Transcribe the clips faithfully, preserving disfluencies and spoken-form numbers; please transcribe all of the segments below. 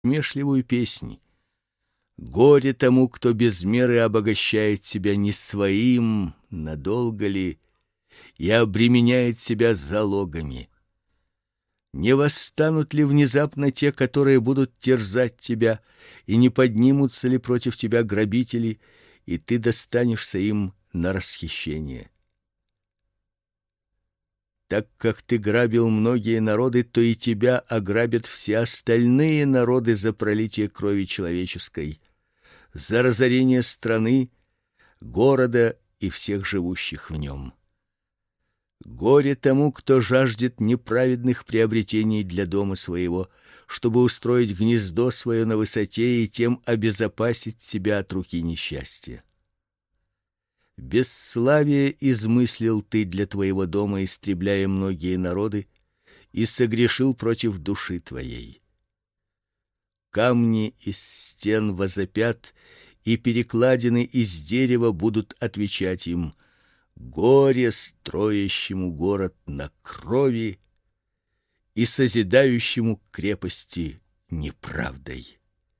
насмешливую песнь. Горе тому, кто без меры обогащает себя не своим, надолго ли, и обременяет себя залогами. Не восстанут ли внезапно те, которые будут терзать тебя, и не поднимутся ли против тебя грабители, и ты достанешься им на расхищение? Так как ты грабил многие народы, то и тебя ограбят все остальные народы за пролитие крови человеческой, за разорение страны, города и всех живущих в нем. Горе тому, кто жаждет неправедных приобретений для дома своего, чтобы устроить гнездо свое на высоте и тем обезопасить себя от руки несчастья. Бесславие измыслил ты для твоего дома, истребляя многие народы, и согрешил против души твоей. Камни из стен возопят, и перекладины из дерева будут отвечать им: горе строящему город на крови и созидающему крепости неправдой.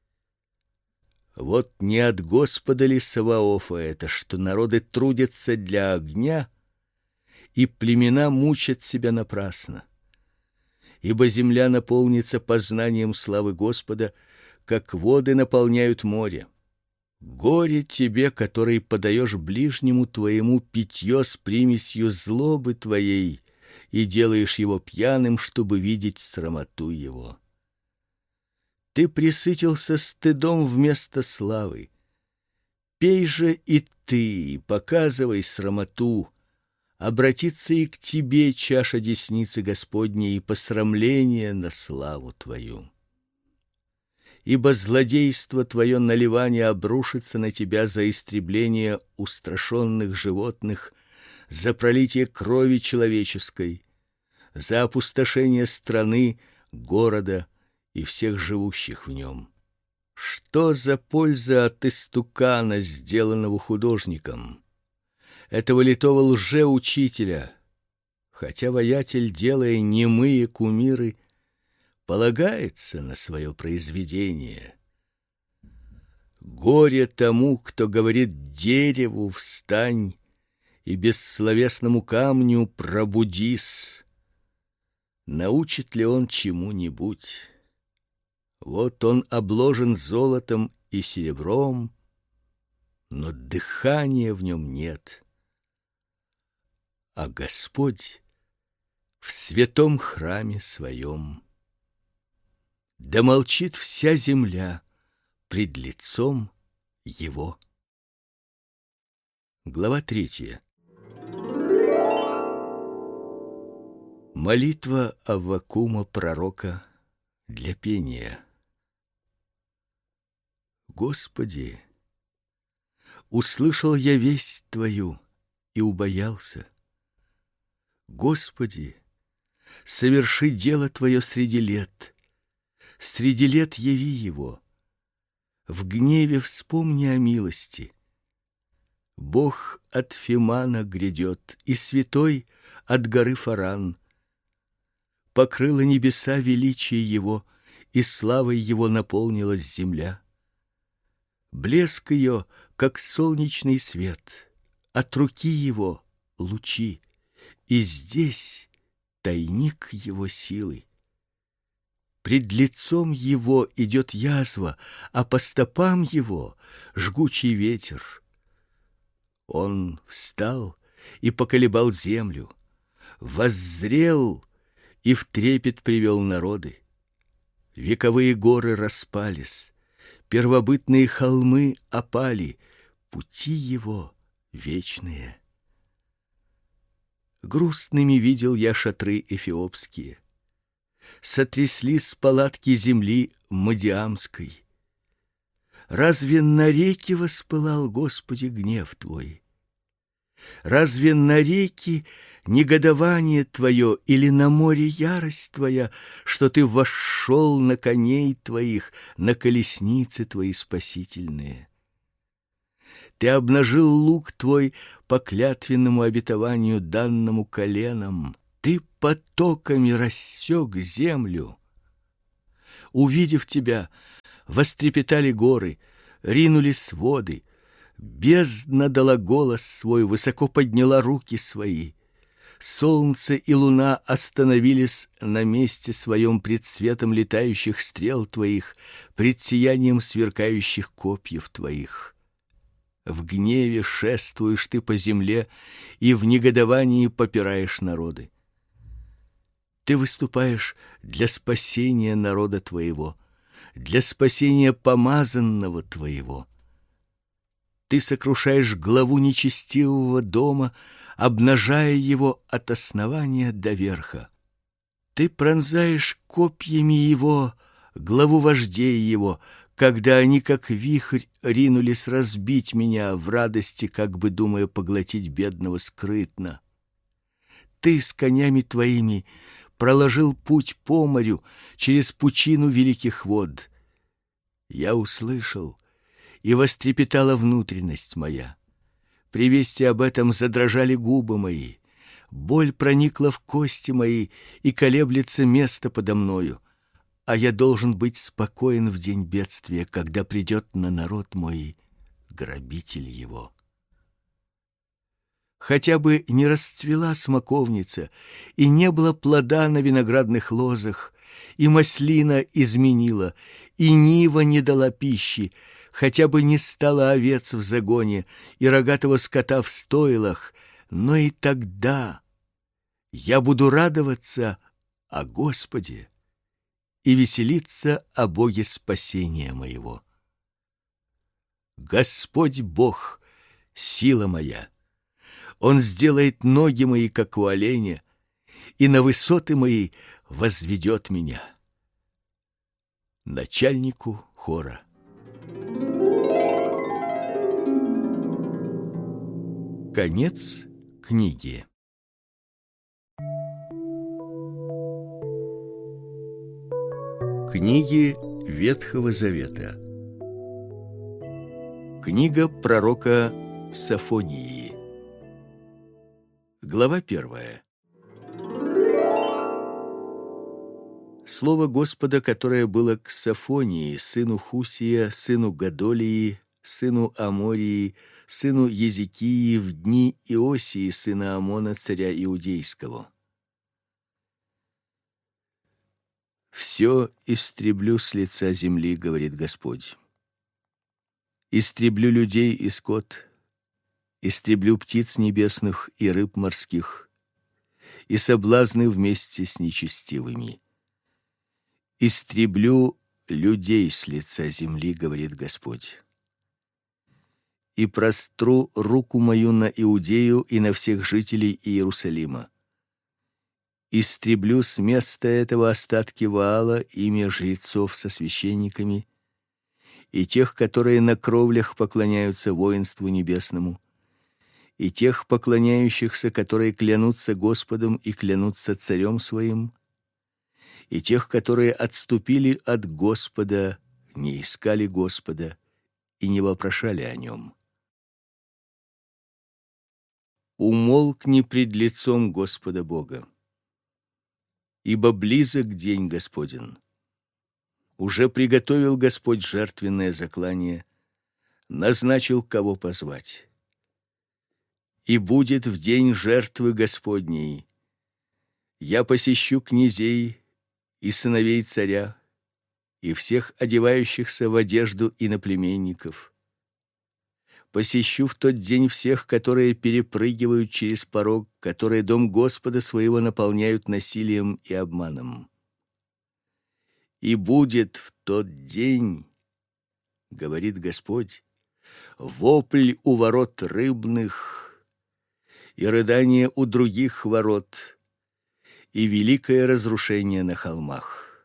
Вот не от Господа ли Саваофа это, что народы трудятся для огня, и племена мучат себя напрасно? Ибо земля наполнится познанием славы Господа, как воды наполняют море. Горе тебе, который подаешь ближнему твоему питье с примесью злобы твоей и делаешь его пьяным, чтобы видеть срамоту его. Ты пресытился стыдом вместо славы. Пей же и ты, показывай срамоту. Обратится и к тебе чаша десницы Господней и посрамление на славу твою. Ибо злодейство твое наливание обрушится на тебя за истребление устрашенных животных, за пролитие крови человеческой, за опустошение страны, города и всех живущих в нем. Что за польза от истукана, сделанного художником, этого литого лжеучителя, хотя воятель, делая немые кумиры, полагается на свое произведение? Горе тому, кто говорит дереву: встань, и бессловесному камню: пробудись. Научит ли он чему-нибудь? Вот он обложен золотом и серебром, но дыхания в нем нет. А Господь в святом храме своем. Да молчит вся земля пред лицом его. Глава третья. Молитва Аввакума пророка для пения. Господи, услышал я весть Твою и убоялся. Господи, соверши дело Твое среди лет, среди лет яви его. В гневе вспомни о милости. Бог от Фимана грядет, и святой от горы Фаран. Покрыло небеса величие его, и славой его наполнилась земля. Блеск ее, как солнечный свет, от руки его лучи, и здесь тайник его силы. Пред лицом его идет язва, а по стопам его жгучий ветер. Он встал и поколебал землю, воззрел и в трепет привел народы. Вековые горы распались, первобытные холмы опали, пути его вечные. Грустными видел я шатры эфиопские. Сотряслись палатки земли Мадиамской. Разве на реке воспылал, Господи, гнев Твой? Разве на реке негодование Твое или на море ярость Твоя, что Ты вошел на коней Твоих, на колесницы Твои спасительные? Ты обнажил лук Твой по клятвенному обетованию, данному коленам. Ты потоками рассек землю. Увидев Тебя, Вострепетали горы, ринулись воды, бездна дала голос свой, высоко подняла руки свои. Солнце и луна остановились на месте своем пред светом летающих стрел твоих, пред сиянием сверкающих копьев твоих. В гневе шествуешь ты по земле и в негодовании попираешь народы. Ты выступаешь для спасения народа твоего, для спасения помазанного твоего. Ты сокрушаешь главу нечестивого дома, обнажая его от основания до верха. Ты пронзаешь копьями его главу вождей его, когда они как вихрь ринулись разбить меня в радости, как бы думая поглотить бедного скрытно. Ты с конями твоими проложил путь по морю через пучину великих вод. Я услышал, и вострепетала внутренность моя. При вести об этом задрожали губы мои. Боль проникла в кости мои, и колеблется место подо мною. А я должен быть спокоен в день бедствия, когда придет на народ мой грабитель его. Хотя бы не расцвела смоковница, и не было плода на виноградных лозах, и маслина изменила, и нива не дала пищи, хотя бы не стало овец в загоне и рогатого скота в стойлах, но и тогда я буду радоваться о Господе и веселиться о Боге спасения моего. Господь Бог — сила моя. Он сделает ноги мои, как у оленя, и на высоты мои возведет меня. Начальнику хора. Конец книги. Книги Ветхого Завета. Книга пророка Софонии. Глава первая. Слово Господа, которое было к Софонии, сыну Хусия, сыну Годолии, сыну Амории, сыну Езекии в дни Иосии, сына Амона, царя иудейского. «Все истреблю с лица земли, — говорит Господь. Истреблю людей и скот, истреблю птиц небесных и рыб морских, и соблазны вместе с нечестивыми. Истреблю людей с лица земли, — говорит Господь. И простру руку мою на Иудею и на всех жителей Иерусалима. Истреблю с места этого остатки Ваала, имя жрецов со священниками, и тех, которые на кровлях поклоняются воинству небесному, и тех поклоняющихся, которые клянутся Господом и клянутся царем своим, и тех, которые отступили от Господа, не искали Господа и не вопрошали о нем. Умолкни пред лицом Господа Бога, ибо близок день Господень. Уже приготовил Господь жертвенное заклание, назначил, кого позвать. И будет в день жертвы Господней. Я посещу князей и сыновей царя, и всех одевающихся в одежду иноплеменников. Посещу в тот день всех, которые перепрыгивают через порог, которые дом Господа своего наполняют насилием и обманом. И будет в тот день, — говорит Господь, — вопль у ворот рыбных и рыдание у других ворот, и великое разрушение на холмах.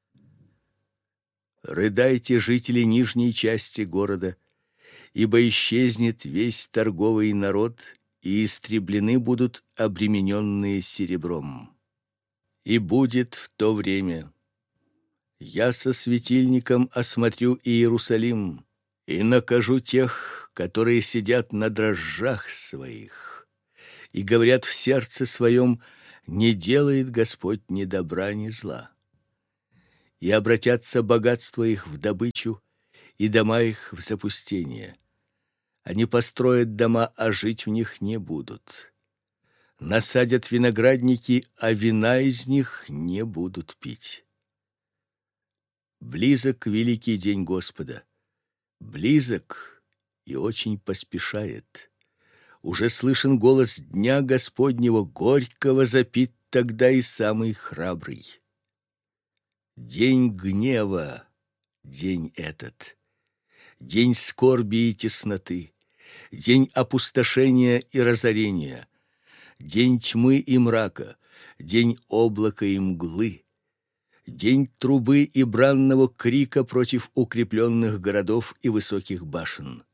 Рыдайте, жители нижней части города, ибо исчезнет весь торговый народ, и истреблены будут обремененные серебром. И будет в то время: я со светильником осмотрю Иерусалим и накажу тех, которые сидят на дрожжах своих и говорят в сердце своем: не делает Господь ни добра, ни зла. и обратятся богатства их в добычу, и дома их в запустение. Они построят дома, а жить в них не будут. Насадят виноградники, а вина из них не будут пить. Близок великий день Господа, близок и очень поспешает. Уже слышен голос дня Господнего, горько возопит тогда и самый храбрый. День гнева, день этот, день скорби и тесноты, день опустошения и разорения, день тьмы и мрака, день облака и мглы, день трубы и бранного крика против укрепленных городов и высоких башен.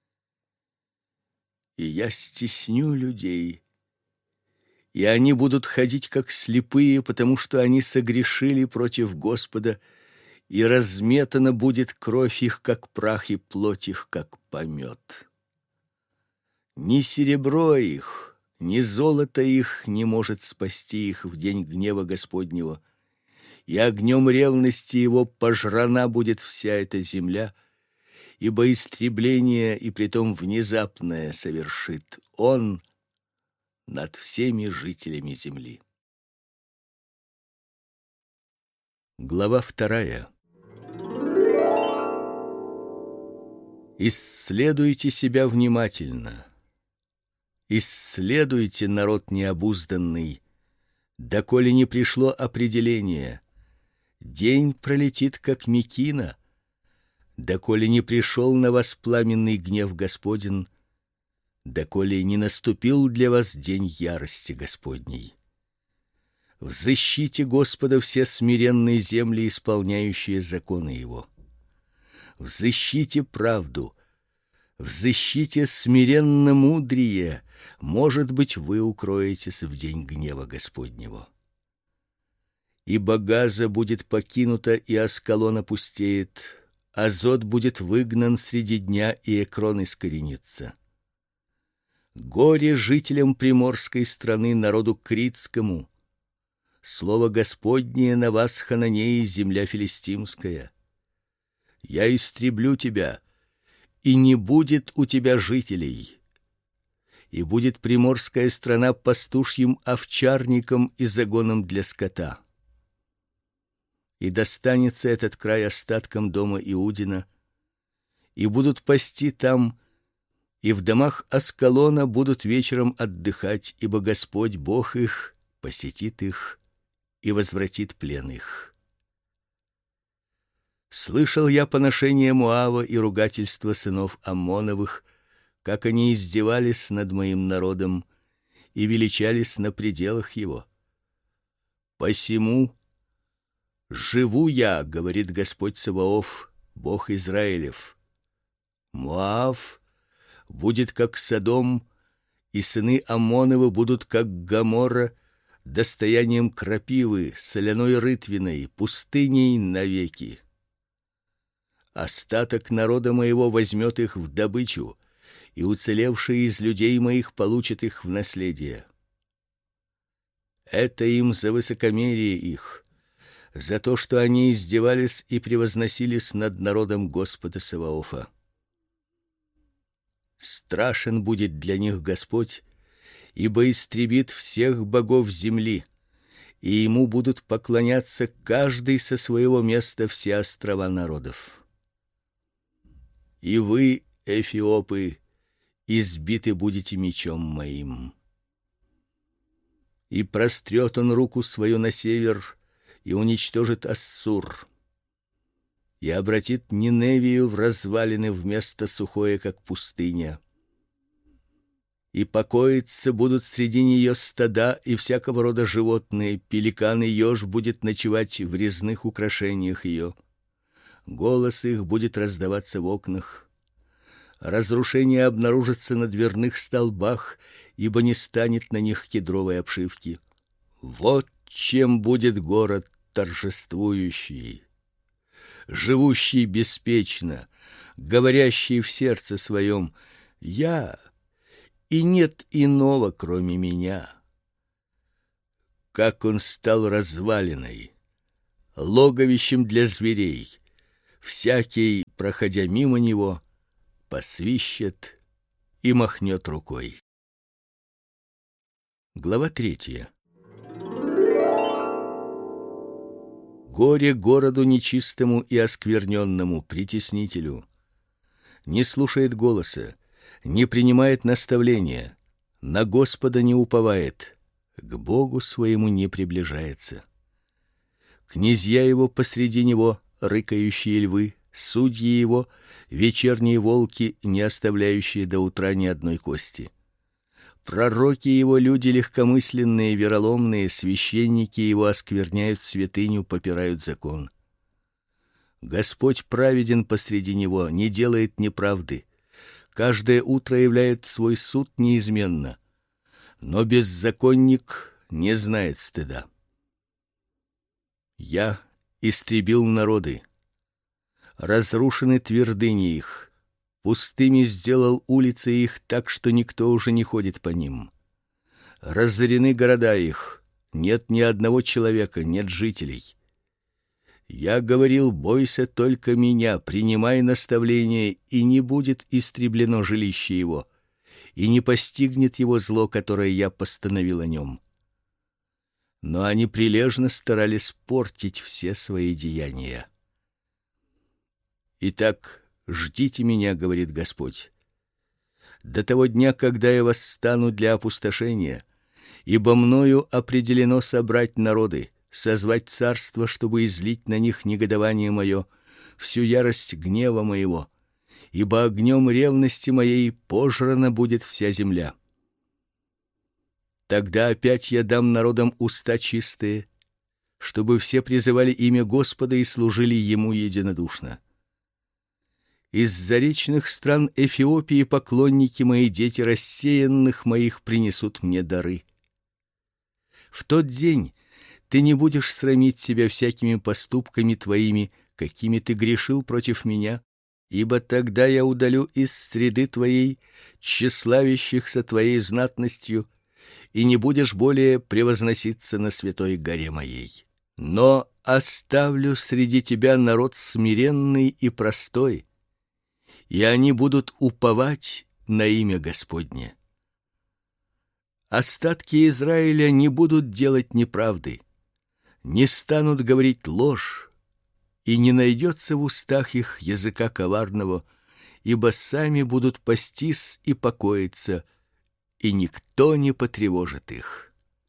И я стесню людей, и они будут ходить как слепые, потому что они согрешили против Господа, и разметана будет кровь их, как прах, и плоть их, как помет. Ни серебро их, ни золото их не может спасти их в день гнева Господнего, и огнем ревности его пожрана будет вся эта земля, ибо истребление, и притом внезапное, совершит он над всеми жителями земли. Глава вторая. Исследуйте себя внимательно. Исследуйте, народ необузданный, доколе не пришло определение. День пролетит, как мекина, доколе не пришел на вас пламенный гнев Господень, доколе не наступил для вас день ярости Господней. Взыщите Господа все смиренные земли, исполняющие законы Его. Взыщите правду, взыщите смиренно мудрие, может быть, вы укроетесь в день гнева Господнего. Ибо Газа будет покинута, и Аскалон опустеет, Азот будет выгнан среди дня, и Экрон искоренится. Горе жителям приморской страны, народу критскому. Слово Господнее на вас, хананеи, земля филистимская. Я истреблю тебя, и не будет у тебя жителей. И будет приморская страна пастушьим овчарником и загоном для скота. И достанется этот край остаткам дома Иудина, и будут пасти там, и в домах Аскалона будут вечером отдыхать, ибо Господь Бог их посетит их и возвратит плен их. Слышал я поношение Моава и ругательство сынов Аммоновых, как они издевались над моим народом и величались на пределах его. Посему живу я, говорит Господь Саваоф, Бог Израилев. Моав будет как Содом, и сыны Аммоновы будут как Гоморра, достоянием крапивы, соляной рытвиной, пустыней навеки. Остаток народа моего возьмет их в добычу, и уцелевшие из людей моих получат их в наследие. Это им за высокомерие их, за то, что они издевались и превозносились над народом Господа Саваофа. Страшен будет для них Господь, ибо истребит всех богов земли, и ему будут поклоняться каждый со своего места все острова народов. И вы, эфиопы, избиты будете мечом моим. И прострет он руку свою на север и уничтожит Ассур, и обратит Ниневию в развалины, вместо сухое, как пустыня. И покоиться будут среди нее стада и всякого рода животные, пеликан и еж будет ночевать в резных украшениях ее. Голос их будет раздаваться в окнах. Разрушение обнаружится на дверных столбах, ибо не станет на них кедровой обшивки. Вот чем будет город торжествующий, живущий беспечно, говорящий в сердце своем: я, и нет иного, кроме меня. Как он стал развалиной, логовищем для зверей. Всякий, проходя мимо него, посвищет и махнет рукой. Глава третья. Горе городу нечистому и оскверненному, притеснителю. Не слушает голоса, не принимает наставления, на Господа не уповает, к Богу своему не приближается. Князья его посреди него, рыкающие львы, судьи его, вечерние волки, не оставляющие до утра ни одной кости. Пророки его люди легкомысленные, вероломные, священники его оскверняют святыню, попирают закон. Господь праведен посреди него, не делает неправды. Каждое утро являет свой суд неизменно, но беззаконник не знает стыда. Я истребил народы, разрушены твердыни их, пустыми сделал улицы их так, что никто уже не ходит по ним. Разорены города их, нет ни одного человека, нет жителей. Я говорил: бойся только меня, принимай наставление, и не будет истреблено жилище его, и не постигнет его зло, которое я постановил о нем. Но они прилежно старались портить все свои деяния. Итак, ждите меня, говорит Господь, до того дня, когда я восстану для опустошения, ибо мною определено собрать народы, созвать царство, чтобы излить на них негодование мое, всю ярость гнева моего, ибо огнем ревности моей пожрана будет вся земля. Тогда опять я дам народам уста чистые, чтобы все призывали имя Господа и служили ему единодушно. Из заречных стран Эфиопии поклонники мои, дети рассеянных моих, принесут мне дары. В тот день ты не будешь срамить себя всякими поступками твоими, какими ты грешил против меня, ибо тогда я удалю из среды твоей тщеславящихся твоей знатностью, и не будешь более превозноситься на святой горе моей. Но оставлю среди тебя народ смиренный и простой, и они будут уповать на имя Господне. Остатки Израиля не будут делать неправды, не станут говорить ложь, и не найдется в устах их языка коварного, ибо сами будут пастись и покоиться, и никто не потревожит их.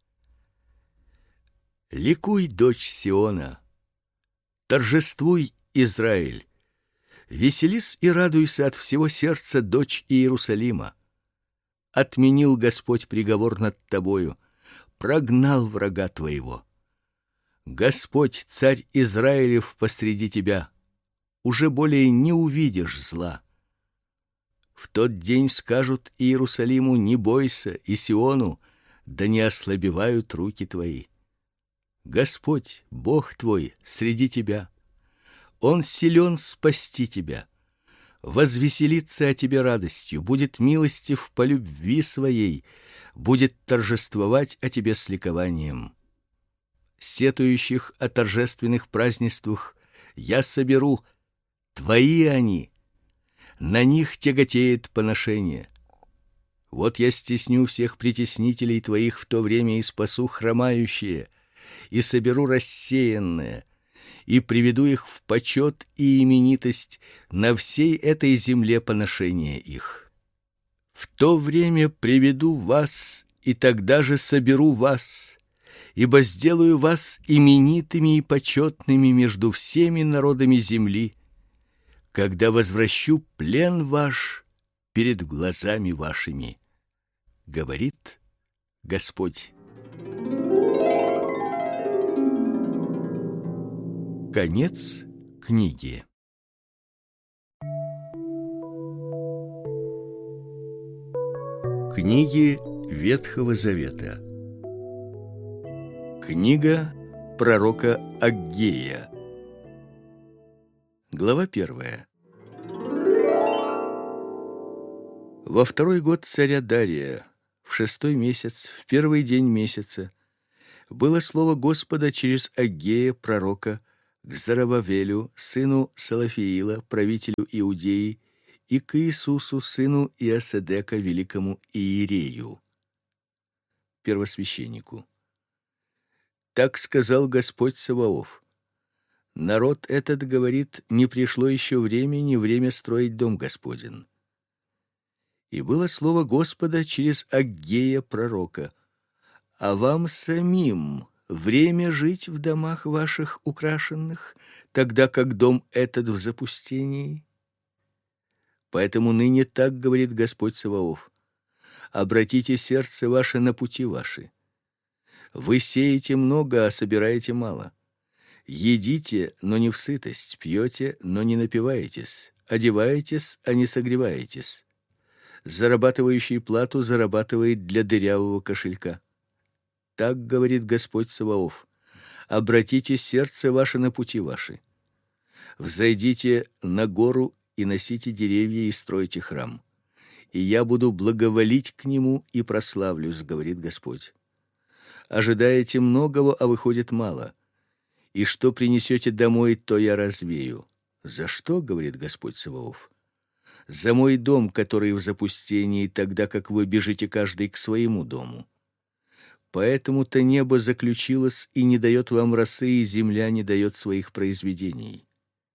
Ликуй, дочь Сиона, торжествуй, Израиль, веселись и радуйся от всего сердца, дочь Иерусалима. Отменил Господь приговор над тобою, прогнал врага твоего. Господь, царь Израилев, посреди тебя, уже более не увидишь зла. В тот день скажут Иерусалиму: не бойся, и Сиону: да не ослабевают руки твои. Господь, Бог твой, среди тебя, Он силен спасти тебя, возвеселится о тебе радостью, будет милостив по любви своей, будет торжествовать о тебе с ликованием. Сетующих о торжественных празднествах я соберу, твои они, на них тяготеет поношение. Вот я стесню всех притеснителей твоих в то время и спасу хромающие, и соберу рассеянное, и приведу их в почет и именитость на всей этой земле поношения их. В то время приведу вас, и тогда же соберу вас, ибо сделаю вас именитыми и почетными между всеми народами земли, когда возвращу плен ваш перед глазами вашими, говорит Господь. Конец книги. Книги Ветхого Завета. Книга пророка Аггея. Глава первая. Во второй год царя Дария, в шестой месяц, в первый день месяца, было слово Господа через Аггея пророка к Зарававелю, сыну Салафиила, правителю Иудеи, и к Иисусу, сыну Иосседека, великому иерею, первосвященнику. Так сказал Господь Саваоф: народ этот говорит: не пришло еще время, не время строить дом Господень. И было слово Господа через Аггея пророка: а вам самим время жить в домах ваших украшенных, тогда как дом этот в запустении. Поэтому ныне так говорит Господь Саваоф: обратите сердце ваше на пути ваши. Вы сеете много, а собираете мало. Едите, но не в сытость, пьете, но не напиваетесь, одеваетесь, а не согреваетесь. Зарабатывающий плату зарабатывает для дырявого кошелька. Так говорит Господь Саваоф: обратите сердце ваше на пути ваши. Взойдите на гору и носите деревья и стройте храм, и я буду благоволить к нему и прославлюсь, говорит Господь. Ожидаете многого, а выходит мало. И что принесете домой, то я развею. За что, говорит Господь Саваоф? За мой дом, который в запустении, тогда как вы бежите каждый к своему дому. Поэтому-то небо заключилось и не дает вам росы, и земля не дает своих произведений.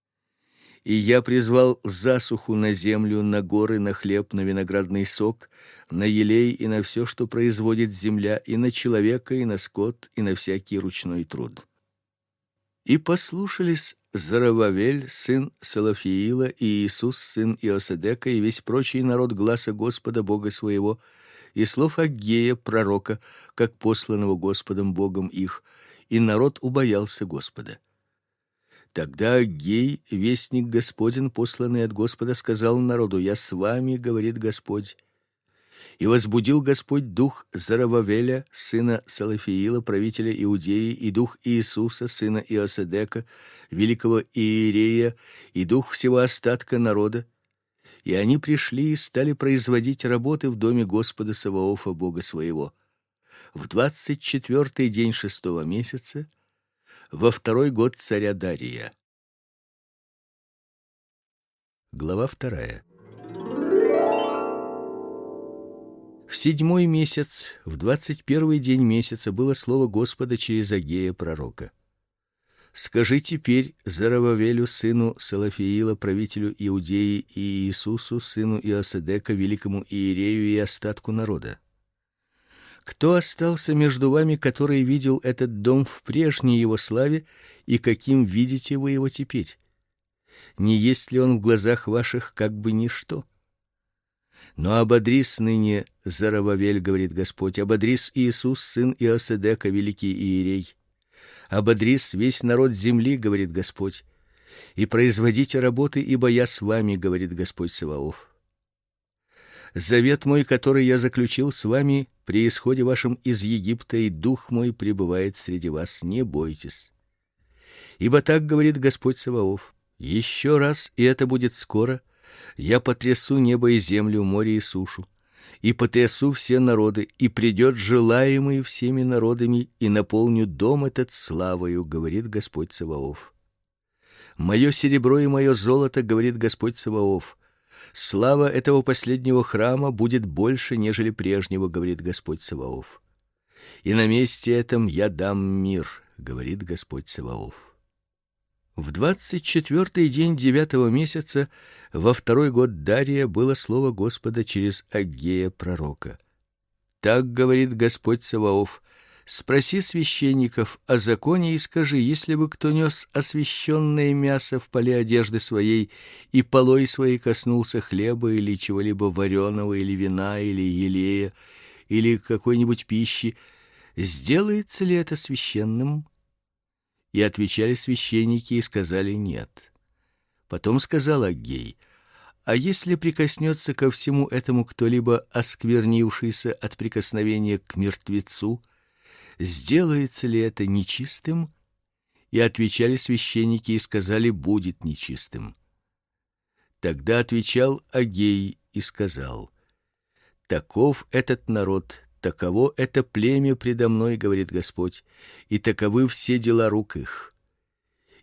И я призвал засуху на землю, на горы, на хлеб, на виноградный сок, на елей и на все, что производит земля, и на человека, и на скот, и на всякий ручной труд. И послушались Зарававель, сын Салафиила, и Иисус, сын Иосседека, и весь прочий народ гласа Господа Бога своего, и слов Аггея пророка, как посланного Господом Богом их, и народ убоялся Господа. Тогда Аггей, вестник Господень, посланный от Господа, сказал народу: я с вами, говорит Господь. И возбудил Господь дух Зарававеля, сына Салафиила, правителя Иудеи, и дух Иисуса, сына Иосседека, великого иерея, и дух всего остатка народа. И они пришли и стали производить работы в доме Господа Саваофа, Бога своего. В двадцать четвертый день шестого месяца, во второй год царя Дария. Глава вторая. В седьмой месяц, в двадцать первый день месяца, было слово Господа через Аггея пророка: скажи теперь Зарававелю, сыну Салафиила, правителю Иудеи, и Иисусу, сыну Иосседека, великому иерею, и остатку народа: кто остался между вами, который видел этот дом в прежней его славе, и каким видите вы его теперь? Не есть ли он в глазах ваших как бы ничто? Но ободрись ныне, Зарававель, говорит Господь, ободрись Иисус, сын Иосседека, великий иерей. Ободрись весь народ земли, говорит Господь, и производите работы, ибо я с вами, говорит Господь Саваоф. Завет мой, который я заключил с вами при исходе вашем из Египта, и дух мой пребывает среди вас, не бойтесь. Ибо так говорит Господь Саваоф: еще раз, и это будет скоро, я потрясу небо и землю, море и сушу, и потрясу все народы, и придет желаемый всеми народами, и наполню дом этот славою, говорит Господь Саваоф. Мое серебро и мое золото, говорит Господь Саваоф. Слава этого последнего храма будет больше, нежели прежнего, говорит Господь Саваоф. И на месте этом я дам мир, говорит Господь Саваоф. В двадцать четвертый день девятого месяца, во второй год Дария, было слово Господа через Аггея пророка: так говорит Господь Саваоф: спроси священников о законе и скажи: если бы кто нес освященное мясо в поле одежды своей и полой своей коснулся хлеба или чего-либо вареного, или вина, или елея, или какой-нибудь пищи, сделается ли это священным? И отвечали священники и сказали: нет. Потом сказал Аггей: а если прикоснется ко всему этому кто-либо, осквернившийся от прикосновения к мертвецу, сделается ли это нечистым? И отвечали священники и сказали: будет нечистым. Тогда отвечал Аггей и сказал: таков этот народ, таково это племя предо мной, говорит Господь, и таковы все дела рук их.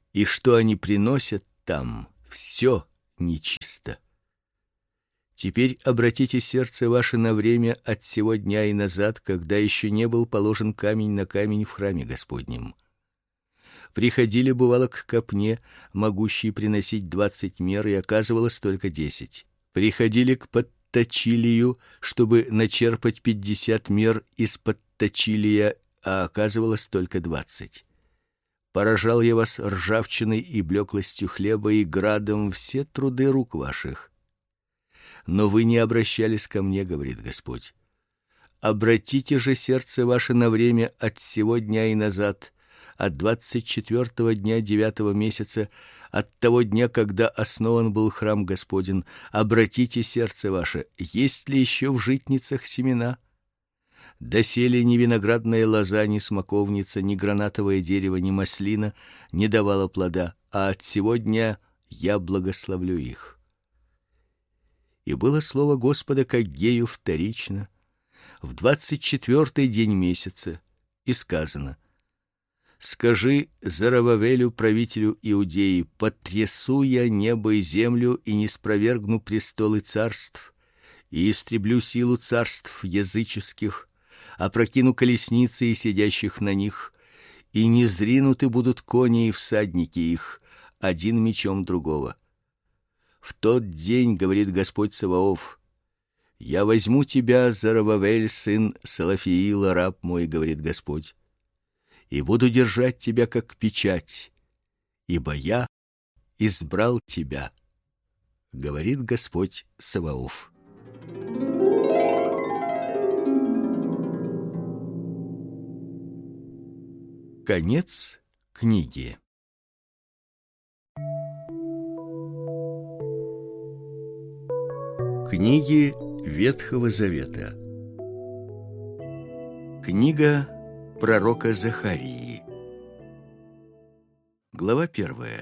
и что они приносят там, все нечисто. Теперь обратите сердце ваше на время от сего дня и назад, когда еще не был положен камень на камень в храме Господнем. Приходили бывало к копне, могущей приносить двадцать мер, и оказывалось только десять. Приходили к подточилию, чтобы начерпать пятьдесят мер из подточилия, а оказывалось только двадцать. Поражал я вас ржавчиной и блеклостью хлеба и градом все труды рук ваших. Но вы не обращались ко мне, говорит Господь. Обратите же сердце ваше на время от сего дня и назад, от двадцать четвёртого дня девятого месяца, от того дня, когда основан был храм Господень. Обратите сердце ваше, есть ли еще в житницах семена? Доселе ни виноградная лоза, ни смоковница, ни гранатовое дерево, ни маслина не давало плода, а от сего дня я благословлю их. И было слово Господа к Аггею вторично, в двадцать четвёртый день месяца, и сказано: скажи Зоровавелю, правителю Иудеи: потрясу я небо и землю, и ниспровергну престолы царств, и истреблю силу царств языческих, опрокину колесницы и сидящих на них, и низринуты будут кони и всадники их, один мечом другого. В тот день, говорит Господь Саваоф, я возьму тебя, Зоровавель, сын Салафиила, раб мой, говорит Господь, и буду держать тебя как печать, ибо я избрал тебя, говорит Господь Саваоф. Конец книги. Книги Ветхого Завета. Книга пророка Захарии. Глава первая.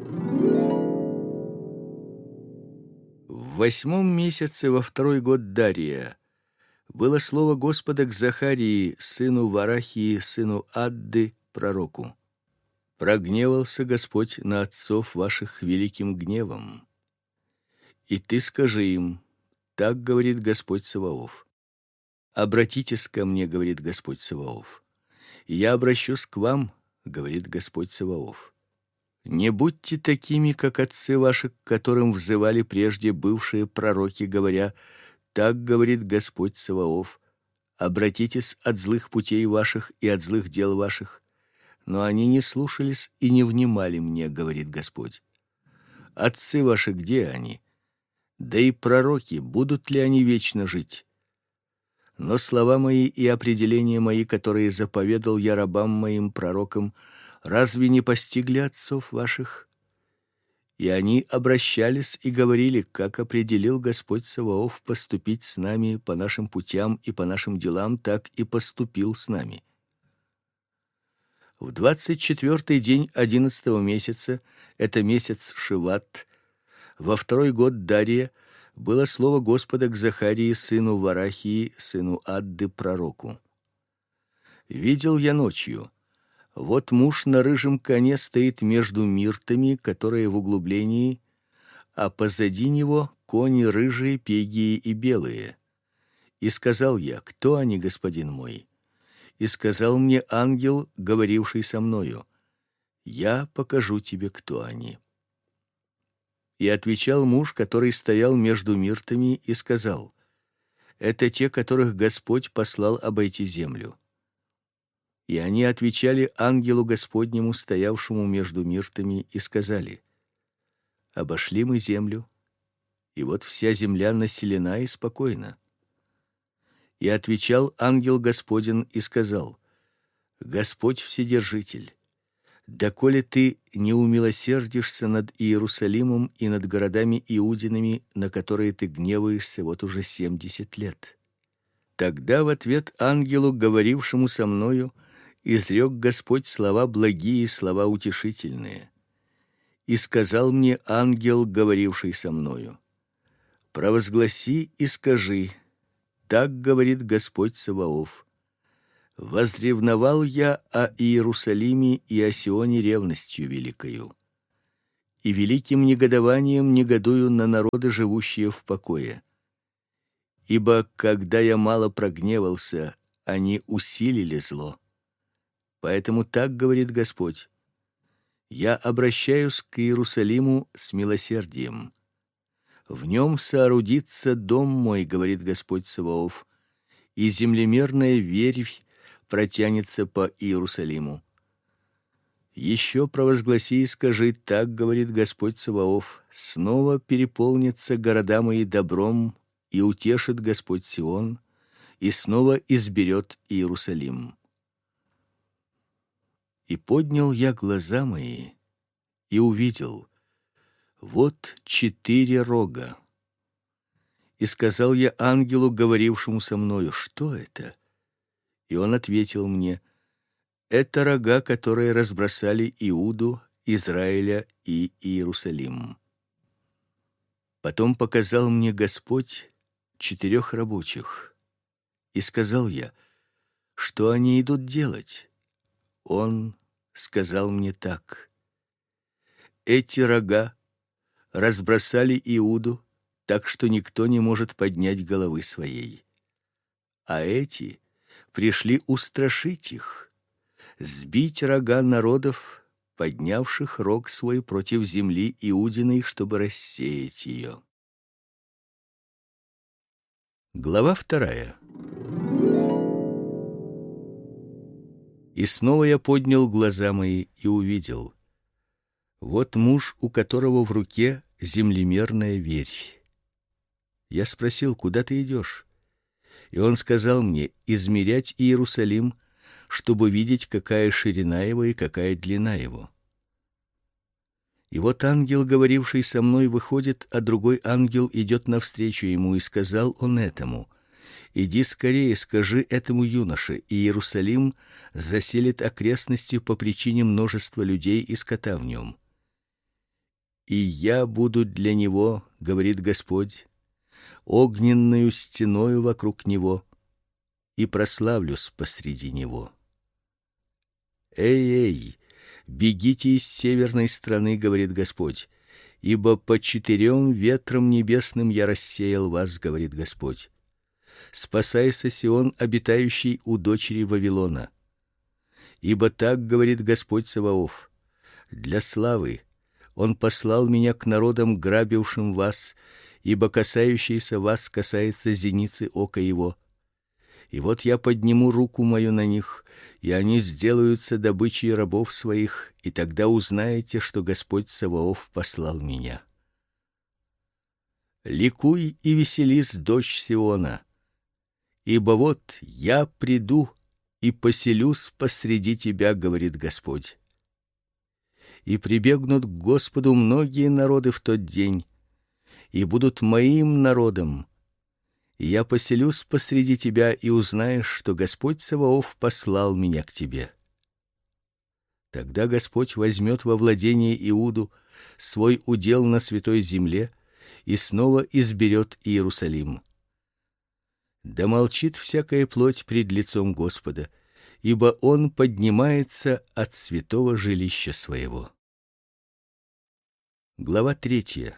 В восьмом месяце во второй год Дария было слово Господа к Захарии, сыну Варахии, сыну Адды, пророку. Прогневался Господь на отцов ваших великим гневом. И ты скажи им: так говорит Господь Саваоф. Обратитесь ко мне, говорит Господь Саваоф. И я обращусь к вам, говорит Господь Саваоф. Не будьте такими, как отцы ваши, к которым взывали прежде бывшие пророки, говоря: так говорит Господь Саваоф. Обратитесь от злых путей ваших и от злых дел ваших. Но они не слушались и не внимали мне, говорит Господь. Отцы ваши, где они? Да и пророки, будут ли они вечно жить? Но слова мои и определения мои, которые заповедал я рабам моим пророкам, разве не постигли отцов ваших? И они обращались и говорили: как определил Господь Саваоф поступить с нами по нашим путям и по нашим делам, так и поступил с нами. В двадцать четвёртый день одиннадцатого месяца, это месяц Шиват, во второй год Дария, было слово Господа к Захарии, сыну Варахии, сыну Адды, пророку. Видел я ночью: вот муж на рыжем коне стоит между миртами, которые в углублении, а позади него кони рыжие, пегие и белые. И сказал я: кто они, господин мой? И сказал мне ангел, говоривший со мною: я покажу тебе, кто они. И отвечал муж, который стоял между миртами, и сказал: это те, которых Господь послал обойти землю. И они отвечали ангелу Господнему, стоявшему между миртами, и сказали: обошли мы землю, и вот вся земля населена и спокойна. И отвечал ангел Господень и сказал: Господь Вседержитель, доколе ты не умилосердишься над Иерусалимом и над городами Иудиными, на которые ты гневаешься вот уже семьдесят лет. Тогда в ответ ангелу, говорившему со мною, изрек Господь слова благие, слова утешительные. И сказал мне ангел, говоривший со мною: провозгласи и скажи: так говорит Господь Саваоф: Возревновал я о Иерусалиме и о Сионе ревностью великою, и великим негодованием негодую на народы, живущие в покое. Ибо когда я мало прогневался, они усилили зло. Поэтому так говорит Господь: я обращаюсь к Иерусалиму с милосердием. В нем соорудится дом мой, говорит Господь Саваоф, и землемерная вервь протянется по Иерусалиму. Еще провозгласи и скажи: так говорит Господь Саваоф: снова переполнятся города мои добром, и утешит Господь Сион, и снова изберет Иерусалим. И поднял я глаза мои и увидел: вот четыре рога. И сказал я ангелу, говорившему со мною: что это? И он ответил мне: это рога, которые разбросали Иуду, Израиля и Иерусалим. Потом показал мне Господь четырех рабочих, и сказал я: что они идут делать? Он сказал мне так: эти рога разбросали Иуду, так что никто не может поднять головы своей. А эти пришли устрашить их, сбить рога народов, поднявших рог свой против земли Иудиной, чтобы рассеять ее. Глава вторая. И снова я поднял глаза мои и увидел: вот муж, у которого в руке землемерная вервь. Я спросил: куда ты идешь? И он сказал мне: измерять Иерусалим, чтобы видеть, какая ширина его и какая длина его. И вот ангел, говоривший со мной, выходит, а другой ангел идет навстречу ему, и сказал он этому: иди скорее, скажи этому юноше: Иерусалим заселит окрестности по причине множества людей и скота в нем. И я буду для него, говорит Господь, огненною стеною вокруг него, и прославлюсь посреди него. Эй-эй, бегите из северной страны, говорит Господь, ибо по четырем ветрам небесным я рассеял вас, говорит Господь. Спасайся, Сион, обитающий у дочери Вавилона. Ибо так говорит Господь Саваоф: для славы Он послал меня к народам, грабившим вас, ибо касающийся вас касается зеницы ока его. И вот я подниму руку мою на них, и они сделаются добычей рабов своих, и тогда узнаете, что Господь Саваоф послал меня. Ликуй и веселись, дочь Сиона, ибо вот я приду и поселюсь посреди тебя, говорит Господь. И прибегнут к Господу многие народы в тот день, и будут моим народом. И я поселюсь посреди тебя, и узнаешь, что Господь Саваоф послал меня к тебе. Тогда Господь возьмет во владение Иуду, свой удел на святой земле, и снова изберет Иерусалим. Да молчит всякая плоть пред лицом Господа, ибо Он поднимается от святого жилища своего. Глава третья.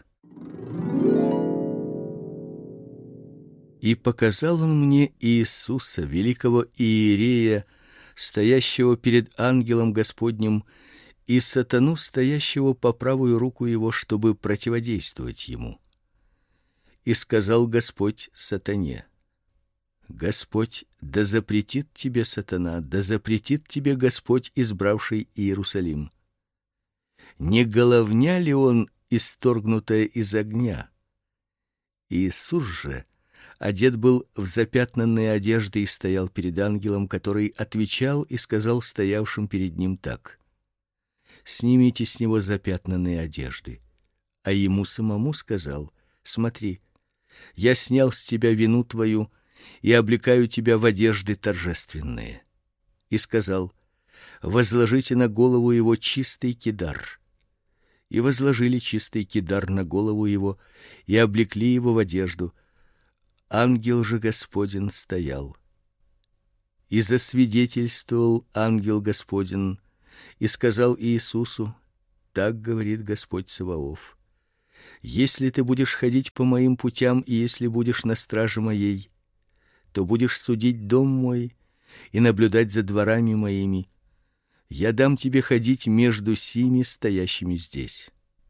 И показал он мне Иисуса, великого иерея, стоящего перед ангелом Господним, и сатану, стоящего по правую руку его, чтобы противодействовать ему. И сказал Господь сатане: Господь да запретит тебе, сатана, да запретит тебе Господь, избравший Иерусалим. Не головня ли он, исторгнутая из огня? Иисус же одет был в запятнанные одежды и стоял перед ангелом, который отвечал и сказал стоявшим перед ним так: снимите с него запятнанные одежды. А ему самому сказал: смотри, я снял с тебя вину твою и облекаю тебя в одежды торжественные. И сказал: возложите на голову его чистый кидар. И возложили чистый кидар на голову его и облекли его в одежду. Ангел же Господень стоял. И засвидетельствовал ангел Господень и сказал Иисусу: так говорит Господь Саваоф: если ты будешь ходить по моим путям и если будешь на страже моей, то будешь судить дом мой и наблюдать за дворами моими. Я дам тебе ходить между сими стоящими здесь.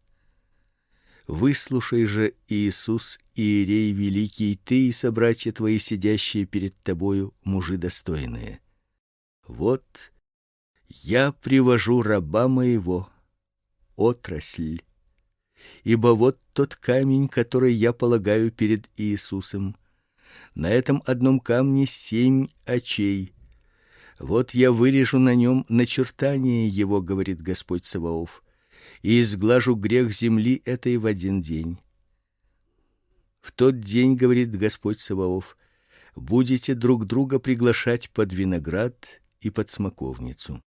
Выслушай же, Иисус, иерей великий, ты и собратья твои, сидящие перед тобою, мужи достойные. Вот я привожу раба моего, отрасль, ибо вот тот камень, который я полагаю перед Иисусом. На этом одном камне семь очей. Вот я вырежу на нем начертание его, говорит Господь Саваоф, и изглажу грех земли этой в один день. В тот день, говорит Господь Саваоф, будете друг друга приглашать под виноград и под смоковницу.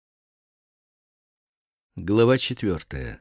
Глава четвертая.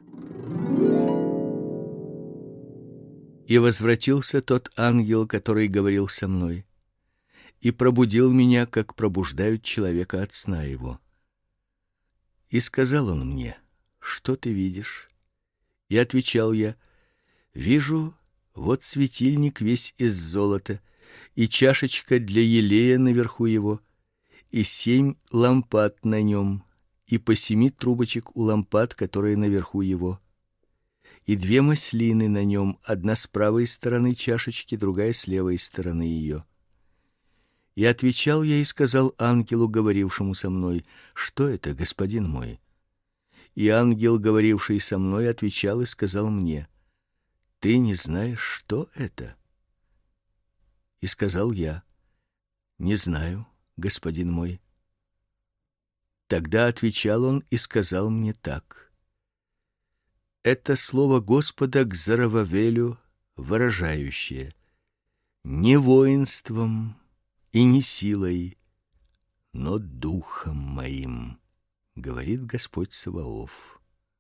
И возвратился тот ангел, который говорил со мной, и пробудил меня, как пробуждают человека от сна его. И сказал он мне: что ты видишь? И отвечал я: вижу, вот светильник весь из золота, и чашечка для елея наверху его, и семь лампад на нем, и по семи трубочек у лампад, которые наверху его, и две маслины на нем, одна с правой стороны чашечки, другая с левой стороны ее. И отвечал я и сказал ангелу, говорившему со мной: что это, господин мой? И ангел, говоривший со мной, отвечал и сказал мне: ты не знаешь, что это? И сказал я: не знаю, господин мой. Тогда отвечал он и сказал мне так: это слово Господа к Зарававелю, выражающее: не воинством и не силой, но духом моим, говорит Господь Саваоф.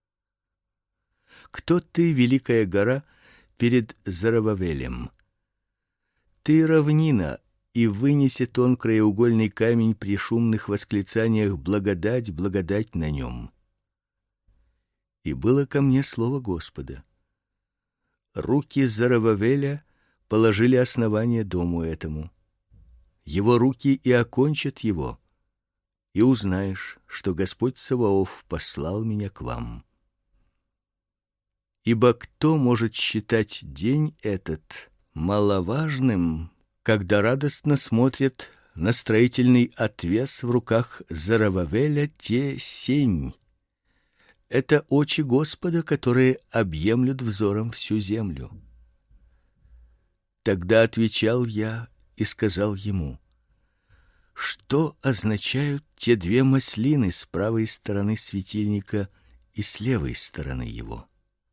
Кто ты, великая гора, перед Зарававелем? Ты равнина, и вынесет он краеугольный камень при шумных восклицаниях: благодать, благодать на нем. И было ко мне слово Господа: руки Зарававеля положили основание дому этому. Его руки и окончат его, и узнаешь, что Господь Саваоф послал меня к вам. Ибо кто может считать день этот маловажным, когда радостно смотрят на строительный отвес в руках Зарававеля те семь? Это очи Господа, которые объемлют взором всю землю. Тогда отвечал я и сказал ему: что означают те две маслины с правой стороны светильника и с левой стороны его?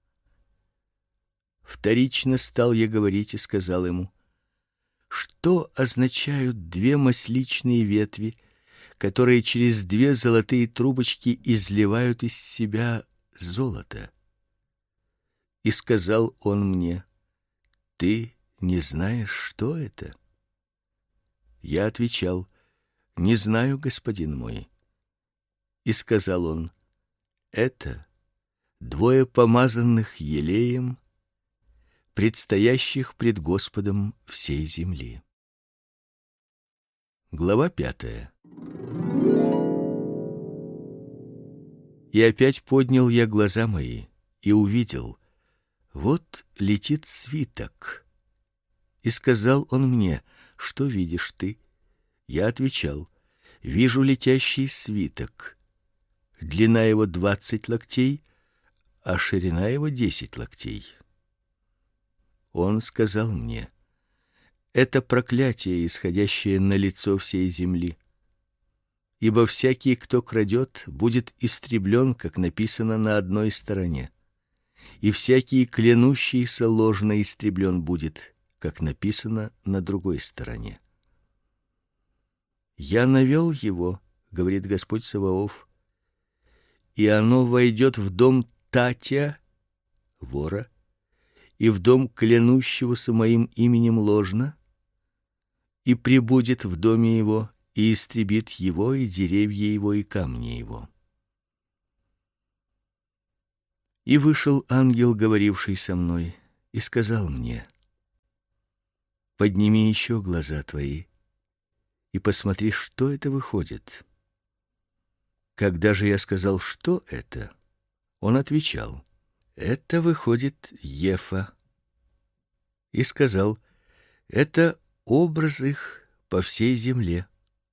Вторично стал я говорить и сказал ему: что означают две масличные ветви, которые через две золотые трубочки изливают из себя золото? И сказал он мне: ты не знаешь, что это? Я отвечал: не знаю, господин мой. И сказал он: это двое помазанных елеем, предстоящих пред Господом всей земли. Глава пятая. И опять поднял я глаза мои и увидел: вот летит свиток. И сказал он мне: что видишь ты? Я отвечал: вижу летящий свиток. Длина его двадцать локтей, а ширина его десять локтей. Он сказал мне: это проклятие, исходящее на лицо всей земли. Ибо всякий, кто крадет, будет истреблен, как написано на одной стороне, и всякий, клянущийся ложно, истреблен будет, как написано на другой стороне. Я навел его, говорит Господь Саваоф, и оно войдет в дом Татя, вора, и в дом клянущегося моим именем ложно, и пребудет в доме его, и истребит его, и деревья его, и камни его. И вышел ангел, говоривший со мной, и сказал мне: подними еще глаза твои и посмотри, что это выходит. Когда же я сказал, что это, он отвечал: это выходит Ефа. И сказал: это образ их по всей земле.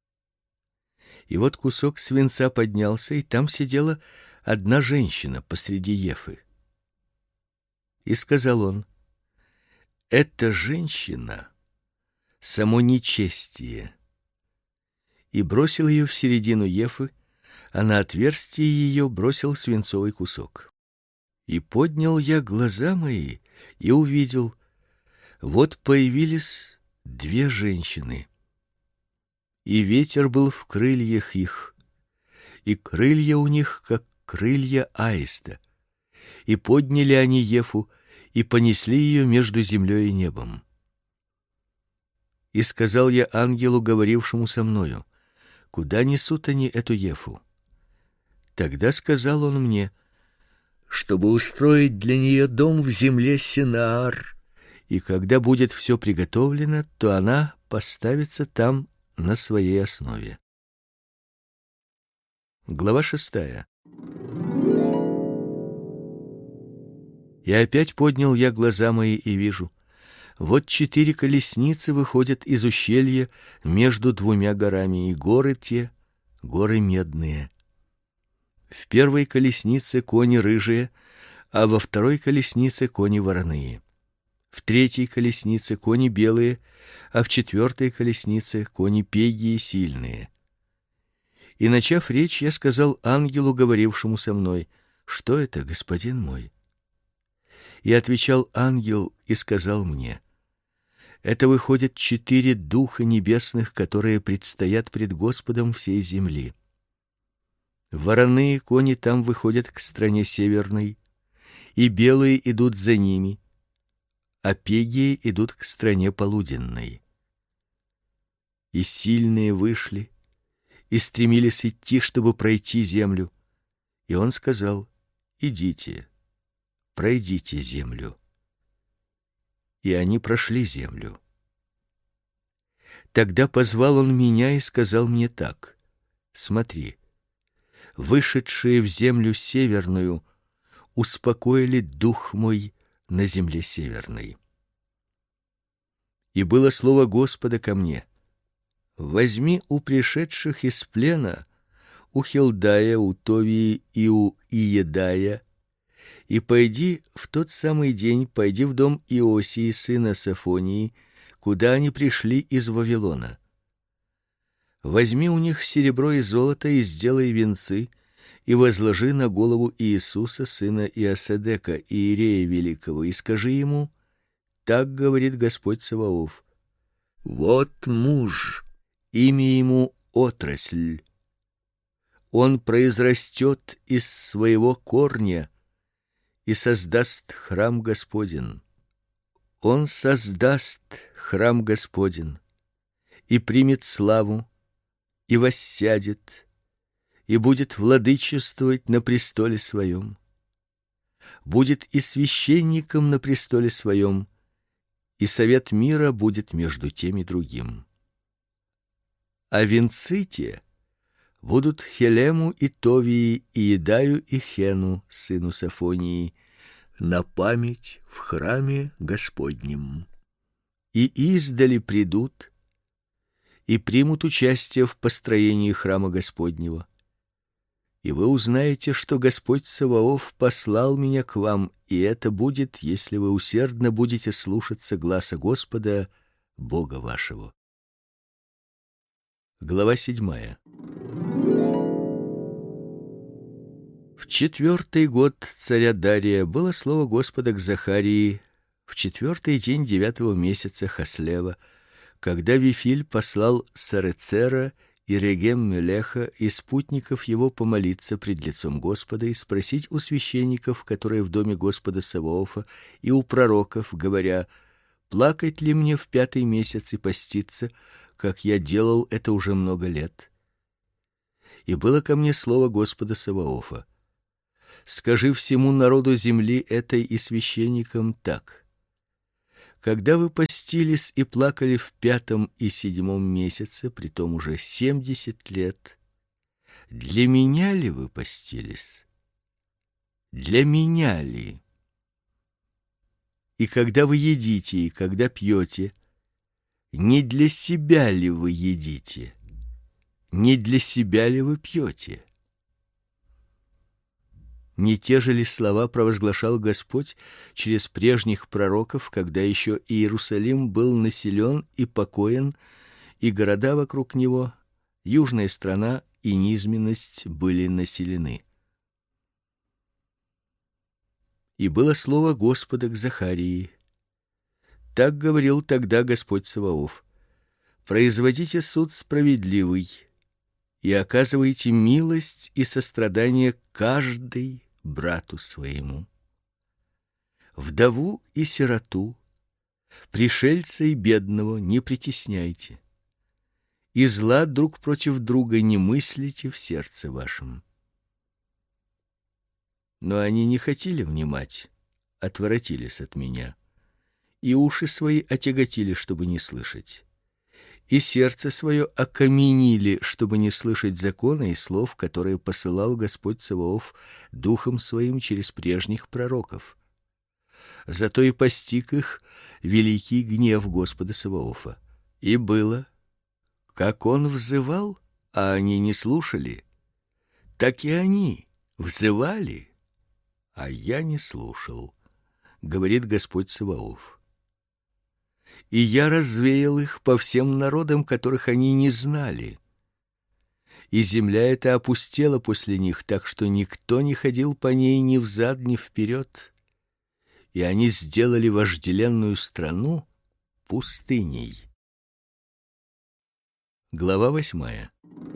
И вот кусок свинца поднялся, и там сидела одна женщина посреди Ефы. И сказал он: эта женщина — само нечестие. И бросил ее в середину Ефы, а на отверстие ее бросил свинцовый кусок. И поднял я глаза мои и увидел: вот появились две женщины. И ветер был в крыльях их, и крылья у них как крылья аиста. И подняли они Ефу и понесли ее между землей и небом. И сказал я ангелу, говорившему со мною: куда несут они эту Ефу? Тогда сказал он мне: чтобы устроить для нее дом в земле Синаар, и когда будет все приготовлено, то она поставится там на своей основе. Глава шестая. И опять поднял я глаза мои и вижу: вот четыре колесницы выходят из ущелья между двумя горами, и горы те — горы медные. В первой колеснице кони рыжие, а во второй колеснице кони вороные. В третьей колеснице кони белые, а в четвертой колеснице кони пегие сильные. И, начав речь, я сказал ангелу, говорившему со мной: что это, господин мой? И отвечал ангел и сказал мне: это выходят четыре духа небесных, которые предстоят пред Господом всей земли. Вороные кони там выходят к стране северной, и белые идут за ними, а пегие идут к стране полуденной. И сильные вышли и стремились идти, чтобы пройти землю. И он сказал: идите, пройдите землю. И они прошли землю. Тогда позвал он меня и сказал мне так: смотри, вышедшие в землю северную успокоили дух мой на земле северной. И было слово Господа ко мне: возьми у пришедших из плена, у Хилдая, у Товии и у Иедая, и пойди в тот самый день, пойди в дом Иосии сына Сафонии, куда они пришли из Вавилона. Возьми у них серебро и золото и сделай венцы, и возложи на голову Иисуса сына Иосадека, иерея великого, и скажи ему: так говорит Господь Саваоф: вот муж, имя ему Отрасль. Он произрастет из своего корня и создаст храм Господень. Он создаст храм Господень и примет славу, и воссядет, и будет владычествовать на престоле своем. Будет и священником на престоле своем, и совет мира будет между тем и другим. А венцы те будут Хелему и Товии, и Едаю и Хену, сыну Сафонии, на память в храме Господнем. И издали придут и примут участие в построении храма Господнего. И вы узнаете, что Господь Саваоф послал меня к вам, и это будет, если вы усердно будете слушаться гласа Господа, Бога вашего. Глава седьмая. В четвертый год царя Дария было слово Господа к Захарии в четвертый день девятого месяца Хаслева, когда Вифиль послал Сарецера и Регем-Мелеха и спутников его помолиться пред лицом Господа и спросить у священников, которые в доме Господа Саваофа, и у пророков, говоря: плакать ли мне в пятый месяц и поститься, как я делал это уже много лет. И было ко мне слово Господа Саваофа: скажи всему народу земли этой и священникам так: когда вы постились и плакали в пятом и седьмом месяце, притом уже семьдесят лет, для меня ли вы постились? Для меня ли? И когда вы едите, и когда пьете, не для себя ли вы едите? Не для себя ли вы пьете? Не те же ли слова провозглашал Господь через прежних пророков, когда еще Иерусалим был населен и покоен, и города вокруг него, южная страна и низменность были населены? И было слово Господа к Захарии: так говорил тогда Господь Саваоф: производите суд справедливый и оказывайте милость и сострадание каждый брату своему. Вдову и сироту, пришельца и бедного не притесняйте, и зла друг против друга не мыслите в сердце вашем. Но они не хотели внимать, отворотились от меня, и уши свои отяготили, чтобы не слышать, и сердце свое окаменили, чтобы не слышать закона и слов, которые посылал Господь Саваоф духом своим через прежних пророков. Зато и постиг их великий гнев Господа Саваофа. И было, как он взывал, а они не слушали, так и они взывали, а я не слушал, говорит Господь Саваоф. И я развеял их по всем народам, которых они не знали. И земля эта опустела после них, так что никто не ходил по ней ни взад, ни вперед. И они сделали вожделенную страну пустыней. Глава восьмая.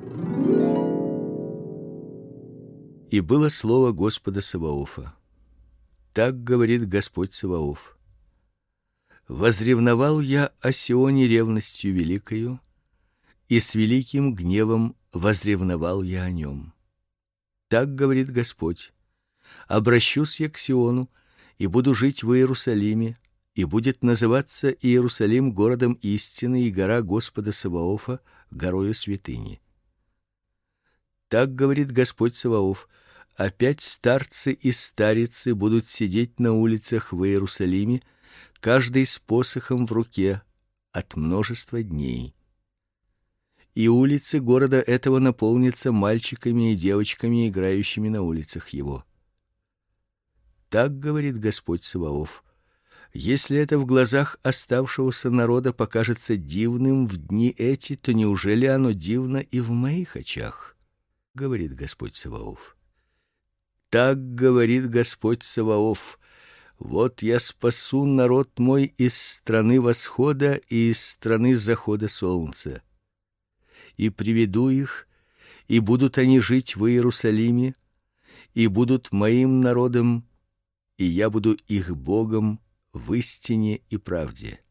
И было слово Господа Саваофа: так говорит Господь Саваоф: возревновал я о Сионе ревностью великою, и с великим гневом возревновал я о нем. Так говорит Господь: обращусь я к Сиону и буду жить в Иерусалиме, и будет называться Иерусалим городом истины, и гора Господа Саваофа горою святыни. Так говорит Господь Саваоф: опять старцы и старицы будут сидеть на улицах в Иерусалиме, каждый с посохом в руке от множества дней. И улицы города этого наполнятся мальчиками и девочками, играющими на улицах его. Так говорит Господь Саваоф: если это в глазах оставшегося народа покажется дивным в дни эти, то неужели оно дивно и в моих очах? Говорит Господь Саваоф. Так говорит Господь Саваоф: вот я спасу народ мой из страны восхода и из страны захода солнца, и приведу их, и будут они жить в Иерусалиме, и будут моим народом, и я буду их Богом в истине и правде.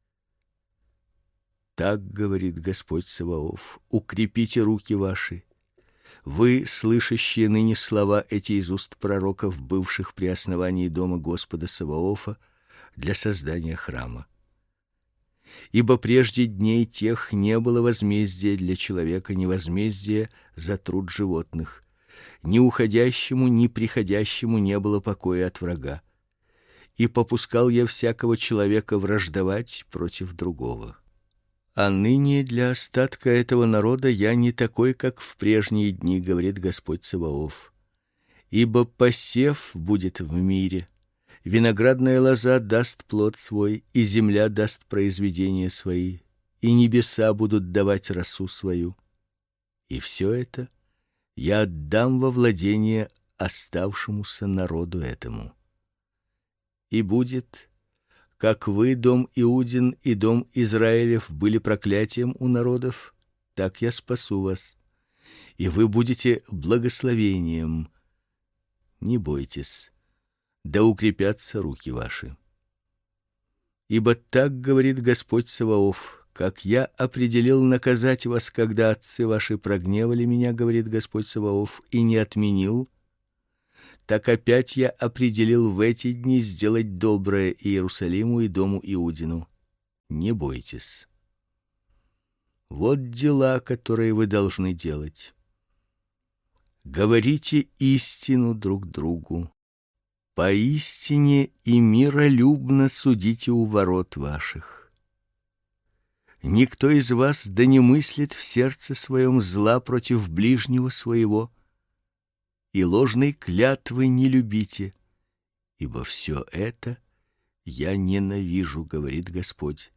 Так говорит Господь Саваоф: укрепите руки ваши, вы, слышащие ныне слова эти из уст пророков, бывших при основании дома Господа Саваофа для создания храма. Ибо прежде дней тех не было возмездия для человека, ни возмездия за труд животных, ни уходящему, ни приходящему не было покоя от врага. И попускал я всякого человека враждовать против другого. А ныне для остатка этого народа я не такой, как в прежние дни, говорит Господь Саваоф. Ибо посев будет в мире, виноградная лоза даст плод свой, и земля даст произведения свои, и небеса будут давать росу свою. И все это я отдам во владение оставшемуся народу этому. И будет, как вы, дом Иудин и дом Израилев, были проклятием у народов, так я спасу вас, и вы будете благословением. Не бойтесь, да укрепятся руки ваши. Ибо так говорит Господь Саваоф: как я определил наказать вас, когда отцы ваши прогневали меня, говорит Господь Саваоф, и не отменил, так опять я определил в эти дни сделать доброе Иерусалиму и дому Иудину. Не бойтесь. Вот дела, которые вы должны делать. Говорите истину друг другу. Поистине и миролюбно судите у ворот ваших. Никто из вас да не мыслит в сердце своем зла против ближнего своего, и ложной клятвы не любите, ибо все это я ненавижу, говорит Господь.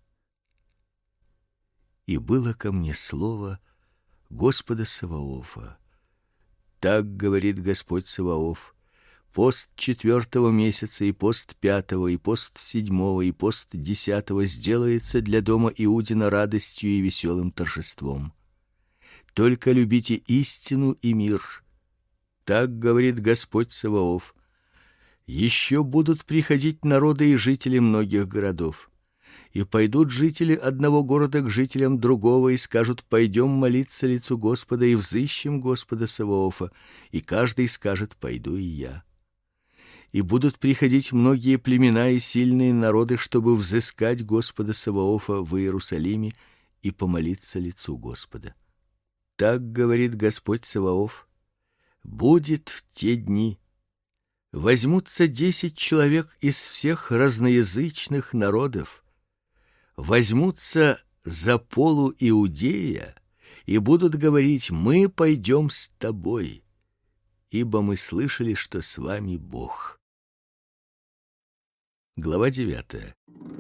И было ко мне слово Господа Саваофа. Так говорит Господь Саваоф: пост четвертого месяца и пост пятого и пост седьмого и пост десятого сделается для дома Иудина радостью и веселым торжеством. Только любите истину и мир. Так говорит Господь Саваоф. Еще будут приходить народы и жители многих городов. И пойдут жители одного города к жителям другого и скажут: пойдем молиться лицу Господа и взыщем Господа Саваофа. И каждый скажет: пойду и я. И будут приходить многие племена и сильные народы, чтобы взыскать Господа Саваофа в Иерусалиме и помолиться лицу Господа. Так говорит Господь Саваоф: будет в те дни, возьмутся десять человек из всех разноязычных народов, возьмутся за полу Иудея и будут говорить: мы пойдем с тобой, ибо мы слышали, что с вами Бог. Глава девятая.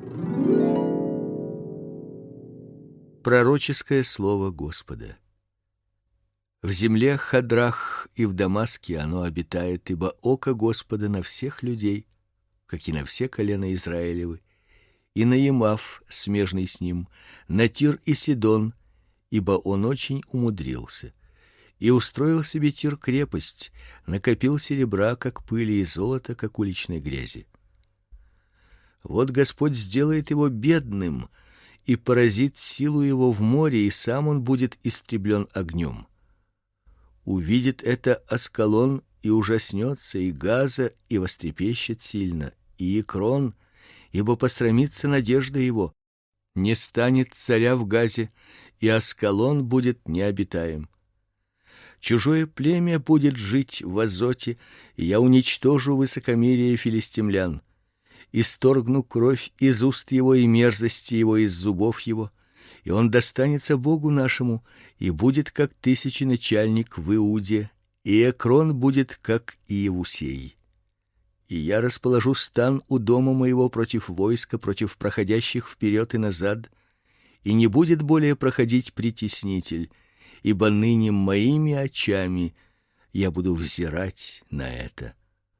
Пророческое слово Господа. В земле Хадрах и в Дамаске оно обитает, ибо око Господа на всех людей, как и на все колена Израилевы, и на Емав, смежный с ним, на Тир и Сидон, ибо он очень умудрился, и устроил себе Тир крепость, накопил серебра, как пыли, и золота, как уличной грязи. Вот Господь сделает его бедным и поразит силу его в море, и сам он будет истреблен огнем. Увидит это Аскалон и ужаснется, и Газа и вострепещет сильно, и Экрон, ибо посрамится надежда его. Не станет царя в Газе, и Аскалон будет необитаем. Чужое племя будет жить в Азоте, и я уничтожу высокомерие филистимлян. Исторгну кровь из уст его и мерзости его из зубов его, и он достанется Богу нашему, и будет как тысяченачальник в Иуде, и Экрон будет как Иевусей. И я расположу стан у дома моего против войска, против проходящих вперед и назад, и не будет более проходить притеснитель, ибо ныне моими очами я буду взирать на это.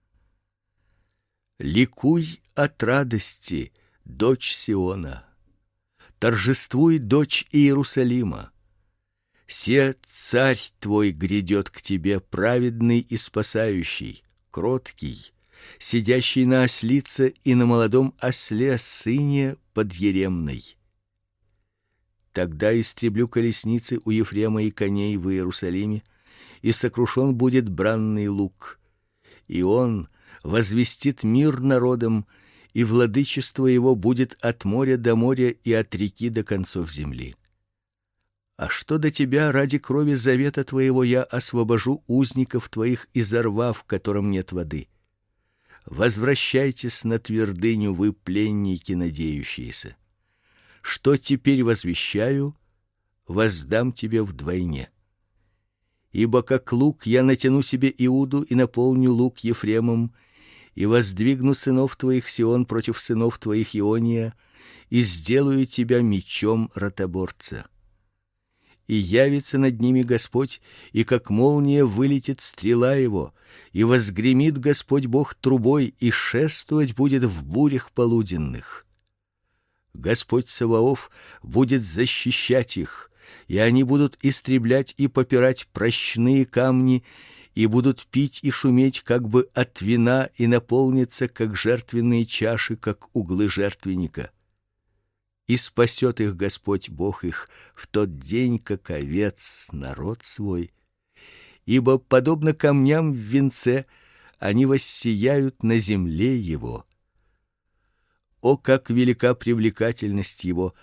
Ликуй от радости, дочь Сиона, торжествуй, дочь Иерусалима. Се царь твой грядет к тебе, праведный и спасающий, кроткий, сидящий на ослице и на молодом осле, сыне подъеремной. Тогда истреблю колесницы у Ефрема и коней в Иерусалиме, и сокрушен будет бранный лук, и он возвестит мир народам, и владычество его будет от моря до моря и от реки до концов земли. А что до тебя, ради крови завета твоего я освобожу узников твоих из рва, в котором нет воды. Возвращайтесь на твердыню, вы пленники надеющиеся. Что теперь возвещаю, воздам тебе вдвойне. Ибо как лук я натяну себе Иуду и наполню лук Ефремом, и воздвигну сынов твоих Сион против сынов твоих Иония, и сделаю тебя мечом ротоборца. И явится над ними Господь, и как молния вылетит стрела его, и возгремит Господь Бог трубой, и шествовать будет в бурях полуденных. Господь Саваоф будет защищать их, и они будут истреблять и попирать прощные камни, и будут пить и шуметь как бы от вина, и наполниться как жертвенные чаши, как углы жертвенника. и спасет их Господь Бог их в тот день, как овец народ свой, ибо подобно камням в венце они воссияют на земле его. О, как велика привлекательность его